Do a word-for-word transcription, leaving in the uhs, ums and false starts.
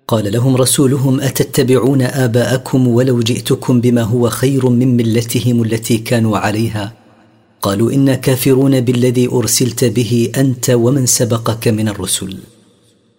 قال لهم رسولهم: أتتبعون آباءكم ولو جئتكم بما هو خير من ملتهم التي كانوا عليها؟ قالوا: إنا كافرون بالذي أرسلت به أنت ومن سبقك من الرسل.